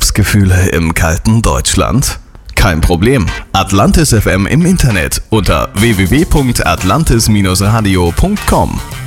Urlaubsgefühle im kalten Deutschland? Kein Problem. Atlantis FM im Internet unter www.atlantis-radio.com.